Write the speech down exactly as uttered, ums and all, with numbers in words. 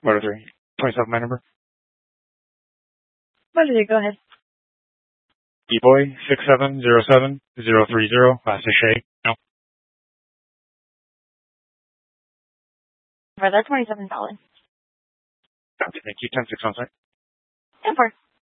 Motor three. twenty-seven, my number. Motor three, go ahead. D-Boy, six seven zero seven zero three zero, last is Shay. No. For that twenty-seven dollars. Thank you. ten six on site. ten four.